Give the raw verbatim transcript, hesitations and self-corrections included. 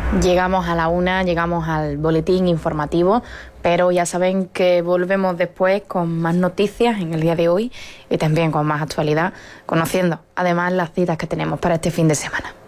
Llegamos a la una, llegamos al boletín informativo, pero ya saben que volvemos después con más noticias en el día de hoy y también con más actualidad, conociendo además las citas que tenemos para este fin de semana.